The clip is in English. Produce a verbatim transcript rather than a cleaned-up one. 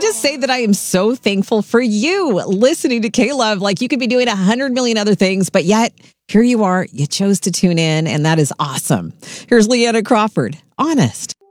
just say that I am so thankful for you listening to K-Love. Like, you could be doing a hundred million other things, but yet here you are. You chose to tune in, and that is awesome. Here's Leanna Crawford, Honest.